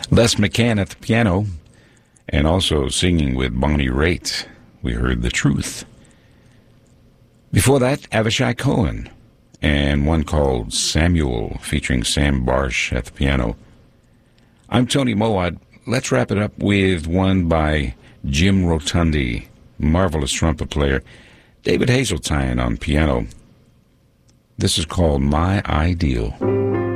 Les McCann at the piano, and also singing with Bonnie Raitt, we heard The Truth. Before that, Avishai Cohen, and one called Samuel, featuring Sam Barsh at the piano. I'm Tony Mowat. Let's wrap it up with one by Jim Rotundi, marvelous trumpet player, David Hazeltine on piano. This is called My Ideal.